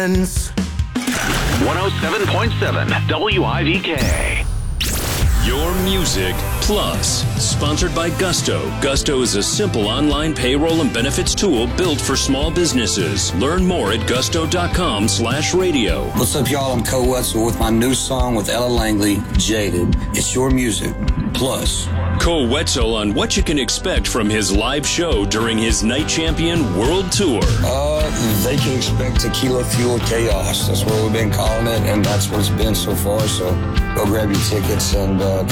friends. 107.7 WIVK. Your Music Plus, sponsored by Gusto. Gusto is a simple online payroll and benefits tool built for small businesses. Learn more at gusto.com/radio. What's up, y'all? I'm Cole Wetzel with my new song with Ella Langley, Jaded. It's Your Music Plus. Cole Wetzel on what you can expect from his live show during his Night Champion World Tour. They can expect tequila fueled chaos. That's what we've been calling it, and that's what it's been so far. So go grab your tickets and